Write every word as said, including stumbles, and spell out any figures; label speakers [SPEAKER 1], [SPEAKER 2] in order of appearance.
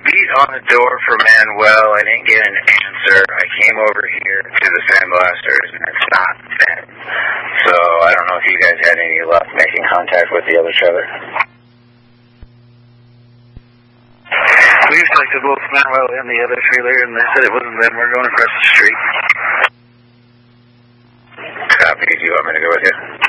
[SPEAKER 1] beat on the door for Manuel. I didn't get an answer. I came over here to the Sandblasters, and it's not them. So I don't know if you guys had any luck making contact with the other trailer.
[SPEAKER 2] We've talked to both Manuel and the other trailer, and they said it wasn't them. We're going across the street.
[SPEAKER 1] Copy. Do you want me to go with you?